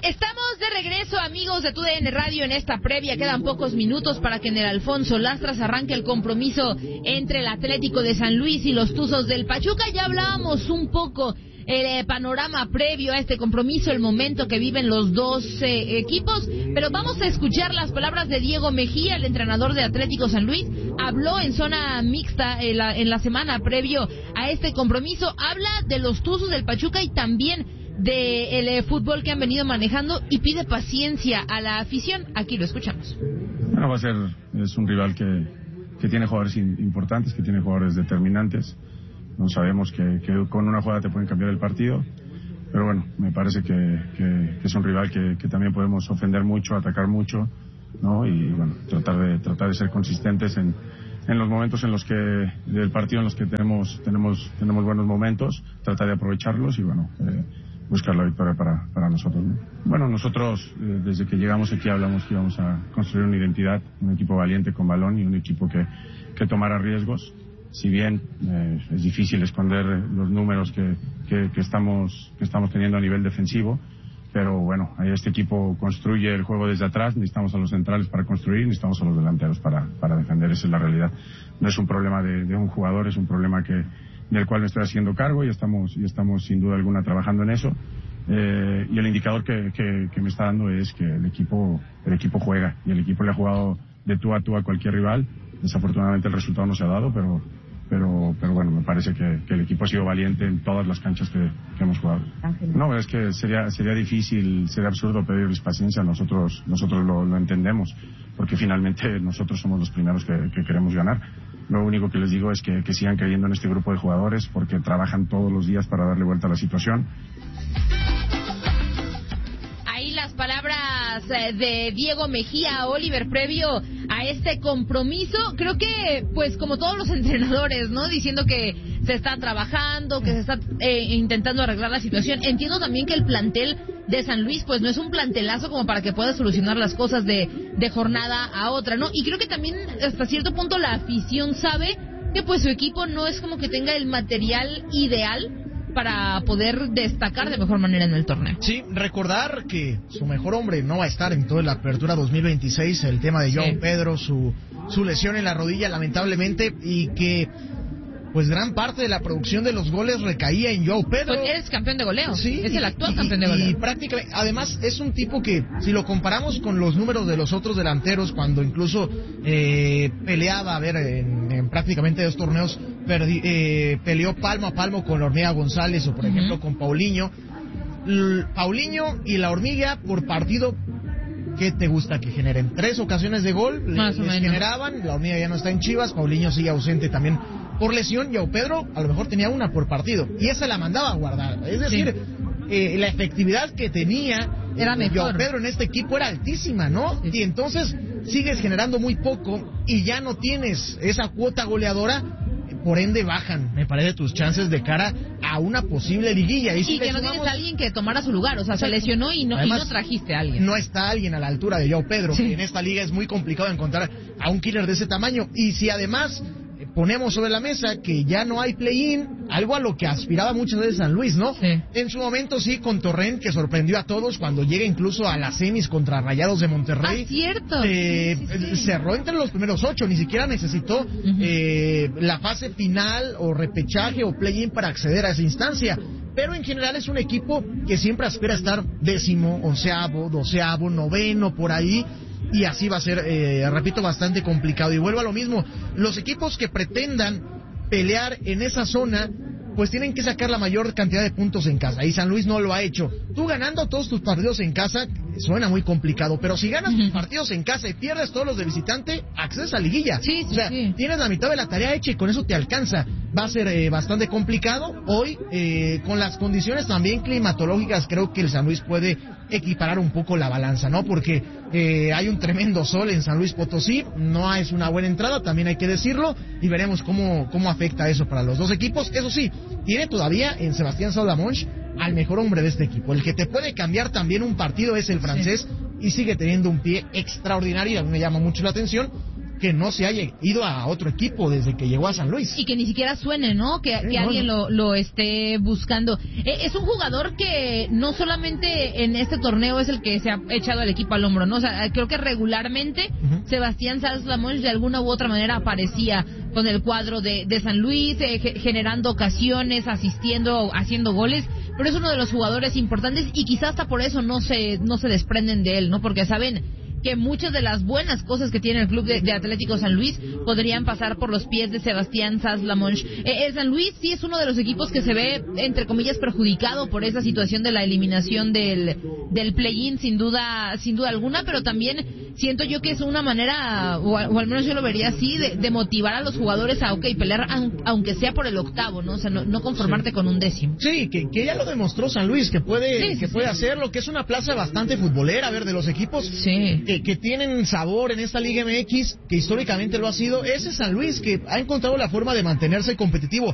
Estamos de regreso, amigos de TUDN Radio, en esta previa. Quedan pocos minutos para que en el Alfonso Lastras arranque el compromiso entre el Atlético de San Luis y los Tuzos del Pachuca. Ya hablábamos un poco el panorama previo a este compromiso, el momento que viven los dos equipos, pero vamos a escuchar las palabras de Diego Mejía, el entrenador de Atlético San Luis. Habló en zona mixta en la semana previo a este compromiso. Habla de los Tuzos del Pachuca y también del fútbol que han venido manejando, y pide paciencia a la afición. Aquí lo escuchamos. Bueno, es un rival que tiene jugadores importantes, que tiene jugadores determinantes. No sabemos que con una jugada te pueden cambiar el partido, pero bueno, me parece que es un rival que también podemos ofender mucho, atacar mucho, ¿no? Y bueno, tratar de ser consistentes en los momentos en los que del partido en los que tenemos buenos momentos, tratar de aprovecharlos y bueno, buscar la victoria para nosotros, ¿no? Bueno, nosotros desde que llegamos aquí hablamos que íbamos a construir una identidad, un equipo valiente con balón y un equipo que tomara riesgos. Si bien es difícil esconder los números que estamos teniendo a nivel defensivo, pero bueno, este equipo construye el juego desde atrás, necesitamos a los centrales para construir, necesitamos a los delanteros para defender, esa es la realidad. No es un problema de un jugador, es un problema del cual me estoy haciendo cargo y estamos sin duda alguna trabajando en eso. Y el indicador que me está dando es que el equipo juega, y el equipo le ha jugado de tú a tú a cualquier rival. Desafortunadamente el resultado no se ha dado, pero bueno, me parece que el equipo ha sido valiente en todas las canchas que hemos jugado. No, es que sería difícil, sería absurdo pedirles paciencia. Nosotros lo entendemos, porque finalmente nosotros somos los primeros que queremos ganar. Lo único que les digo es que sigan creyendo en este grupo de jugadores, porque trabajan todos los días para darle vuelta a la situación. Ahí las palabras de Diego Mejía, Oliver, previo a este compromiso. Creo que, pues, como todos los entrenadores, ¿no? Diciendo que se está trabajando, que se está intentando arreglar la situación. Entiendo también que el plantel de San Luis, pues, no es un plantelazo como para que pueda solucionar las cosas de jornada a otra, ¿no? Y creo que también, hasta cierto punto, la afición sabe que, pues, su equipo no es como que tenga el material ideal para poder destacar de mejor manera en el torneo. Sí, recordar que su mejor hombre no va a estar en toda la apertura 2026, el tema de João Pedro, su lesión en la rodilla lamentablemente, y que pues gran parte de la producción de los goles recaía en João Pedro. Pues eres campeón de goleo, sí, es el actual campeón de goleo. Y prácticamente, además es un tipo que, si lo comparamos con los números de los otros delanteros, cuando incluso peleaba, en prácticamente 2 torneos, peleó palmo a palmo con la Hormiga González o por ejemplo con Paulinho. Paulinho y la Hormiga por partido, ¿qué te gusta que generen? 3 ocasiones de gol, les generaban. La Hormiga ya no está en Chivas, Paulinho sigue ausente también por lesión, y João Pedro a lo mejor tenía 1 por partido, y esa la mandaba a guardar. Es decir, la efectividad que tenía era mejor. João Pedro en este equipo era altísima, ¿no? Sí. Y entonces sigues generando muy poco y ya no tienes esa cuota goleadora, por ende bajan, me parece, tus chances de cara a una posible liguilla. Y que no tienes a alguien que tomara su lugar, o sea, se lesionó y no trajiste a alguien. No está alguien a la altura de João Pedro, que en esta liga es muy complicado encontrar a un killer de ese tamaño. Y si además ponemos sobre la mesa que ya no hay play-in, algo a lo que aspiraba muchas veces San Luis, ¿no? Sí. En su momento sí, con Torrent, que sorprendió a todos cuando llega incluso a las semis contra Rayados de Monterrey. Ah, cierto. Cerró entre los primeros 8, ni siquiera necesitó la fase final o repechaje o play-in para acceder a esa instancia. Pero en general es un equipo que siempre aspira a estar 10º, 11º, 12º, 9º, por ahí. Y así va a ser, repito, bastante complicado. Y vuelvo a lo mismo, los equipos que pretendan pelear en esa zona, pues tienen que sacar la mayor cantidad de puntos en casa, y San Luis no lo ha hecho. Tú ganando todos tus partidos en casa, suena muy complicado, pero si ganas tus partidos en casa y pierdes todos los de visitante, accedes a liguilla. Sí, o sea, tienes la mitad de la tarea hecha y con eso te alcanza. Va a ser bastante complicado. Hoy, con las condiciones también climatológicas, creo que el San Luis puede equiparar un poco la balanza, ¿no? Porque hay un tremendo sol en San Luis Potosí, no es una buena entrada, también hay que decirlo, y veremos cómo afecta eso para los dos equipos. Eso sí, tiene todavía en Sebastián Saudamonch al mejor hombre de este equipo. El que te puede cambiar también un partido es el francés, y sigue teniendo un pie extraordinario. A mí me llama mucho la atención que no se haya ido a otro equipo desde que llegó a San Luis. Y que ni siquiera suene, ¿no? Que alguien lo esté buscando. Es un jugador que no solamente en este torneo es el que se ha echado al equipo al hombro, ¿no? O sea, creo que regularmente Sebastián Salas-Lamons de alguna u otra manera aparecía con el cuadro de San Luis, generando ocasiones, asistiendo, haciendo goles, pero es uno de los jugadores importantes y quizás hasta por eso no se desprenden de él, ¿no? Porque saben que muchas de las buenas cosas que tiene el club de Atlético San Luis podrían pasar por los pies de Sebastián Salas-Lamons. San Luis sí es uno de los equipos que se ve, entre comillas, perjudicado por esa situación de la eliminación del play-in, sin duda alguna, pero también siento yo que es una manera, o al menos yo lo vería así, de motivar a los jugadores a, pelear aunque sea por el octavo, ¿no? O sea, no conformarte con un décimo. Sí, que ya lo demostró San Luis, que puede hacerlo, que es una plaza bastante futbolera, a ver, de los equipos que tienen sabor en esta Liga MX, que históricamente lo ha sido, ese San Luis que ha encontrado la forma de mantenerse competitivo.